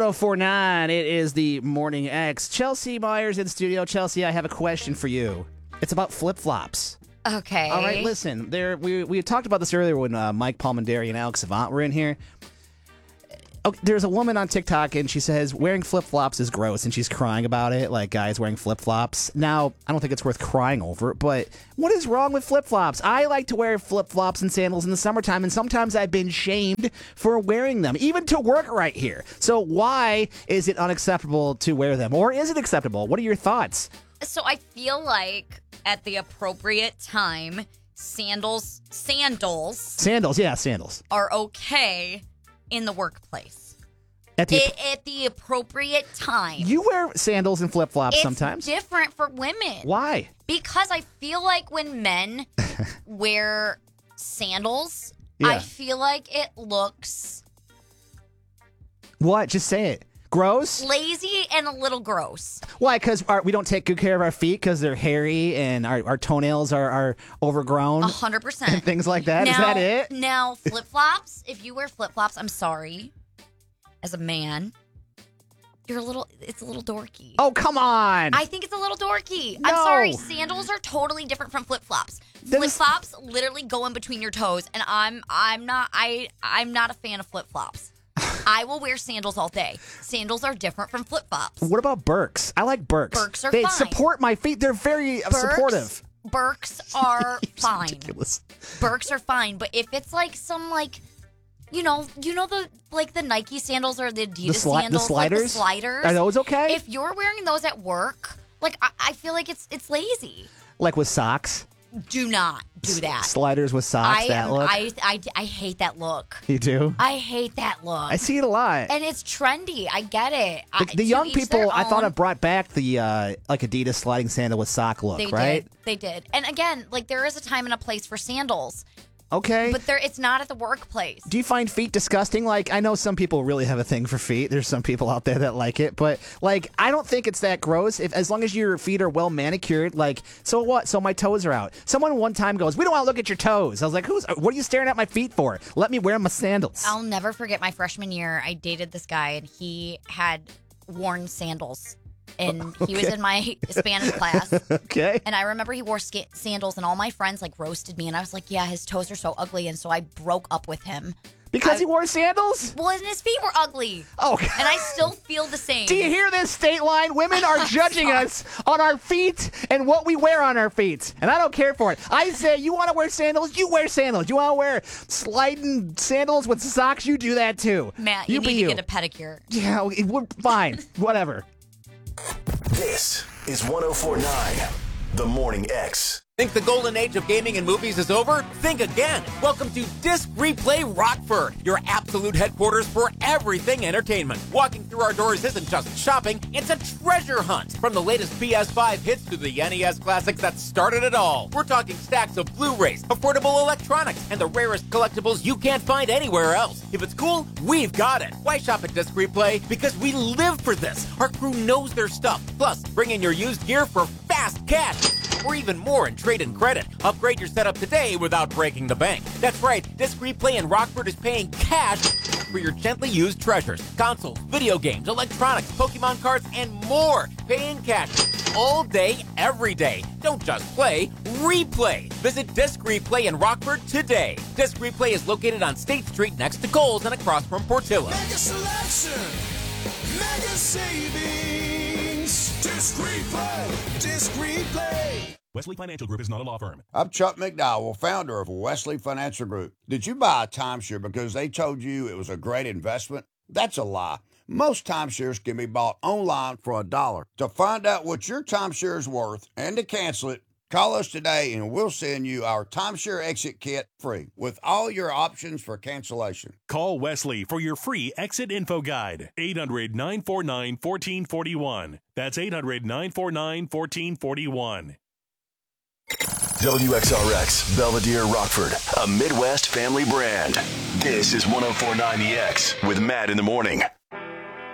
1049. It is the Morning X. Chelsea Myers in studio. Chelsea, I have a question for you. It's about flip-flops. Okay. All right, listen. We had talked about this earlier when Mike Palmendary and Alex Savant were in here. Okay, there's a woman on TikTok, and she says wearing flip-flops is gross, and she's crying about it, like guys wearing flip-flops. Now, I don't think it's worth crying over, but what is wrong with flip-flops? I like to wear flip-flops and sandals in the summertime, and sometimes I've been shamed for wearing them, even to work right here. So why is it unacceptable to wear them? Or is it acceptable? What are your thoughts? So I feel like at the appropriate time, sandals are okay in the workplace. At the appropriate time. You wear sandals and flip-flops sometimes. It's different for women. Why? Because I feel like when men wear sandals, Yeah. I feel like it looks What? Just say it. Gross? lazy and a little gross. Why? Because we don't take good care of our feet because they're hairy and our toenails are overgrown? 100%. And things like that? Now, Is that it? Now, flip-flops, if you wear flip-flops, I'm sorry, as a man, it's a little dorky. Oh, come on. I think it's a little dorky. No. I'm sorry, sandals are totally different from flip-flops. That is- Flip-flops literally go in between your toes, and I'm not a fan of flip-flops. I will wear sandals all day. Sandals are different from flip-flops. What about Birks? I like Birks. Birks are they fine. support my feet. They're very supportive. Birks are fine. Ridiculous. Birks are fine, but if it's like some you know the Nike sandals or the Adidas sandals, the sliders? like the sliders. Are those okay? If you're wearing those at work, I feel like it's lazy. Like with socks? Do not do that. Sliders with socks, that look? I hate that look. You do? I hate that look. I see it a lot. And it's trendy. I get it. The young To each their people, I thought own. have brought back the like Adidas sliding sandal with sock look, right? They did. And again, there is a time and a place for sandals, Okay. but it's not at the workplace. Do you find feet disgusting? Like, I know some people really have a thing for feet. There's some people out there that like it, but I don't think it's that gross. As long as your feet are well manicured, so what? So my toes are out. Someone one time goes, "We don't want to look at your toes." I was like, what are you staring at my feet for? Let me wear my sandals. I'll never forget my freshman year. I dated this guy, and he had worn sandals. And he was in my Spanish class. Okay. And I remember he wore sandals, and all my friends roasted me. And I was like, yeah, his toes are so ugly. And so I broke up with him. Because he wore sandals? Well, and his feet were ugly. Oh. And I still feel the same. Do you hear this, State Line? Women are judging us on our feet and what we wear on our feet. And I don't care for it. I say, you want to wear sandals? You wear sandals. You want to wear sliding sandals with socks? You do that too. Matt, you need to get a pedicure. Yeah, we're fine. Whatever. This is 104.9, The Morning X. Think the golden age of gaming and movies is over? Think again. Welcome to Disc Replay Rockford, your absolute headquarters for everything entertainment. Walking through our doors isn't just shopping, it's a treasure hunt. From the latest PS5 hits to the NES classics that started it all. We're talking stacks of Blu-rays, affordable electronics, and the rarest collectibles you can't find anywhere else. If it's cool, we've got it. Why shop at Disc Replay? Because we live for this. Our crew knows their stuff. Plus, bring in your used gear for fast cash. Or even more in trade-in credit. Upgrade your setup today without breaking the bank. That's right, Disc Replay in Rockford is paying cash for your gently used treasures. Consoles, video games, electronics, Pokemon cards, and more. Paying cash all day, every day. Don't just play, replay. Visit Disc Replay in Rockford today. Disc Replay is located on State Street next to Kohl's and across from Portillo. Mega selection, mega savings. Disc Replay, Disc Replay. Wesley Financial Group is not a law firm. I'm Chuck McDowell, founder of Wesley Financial Group. Did you buy a timeshare because they told you it was a great investment? That's a lie. Most timeshares can be bought online for $1. To find out what your timeshare is worth and to cancel it, call us today and we'll send you our timeshare exit kit free with all your options for cancellation. Call Wesley for your free exit info guide. 800-949-1441. That's 800-949-1441. WXRX, Belvedere, Rockford, a Midwest family brand. This is 104.9 The X with Matt in the morning.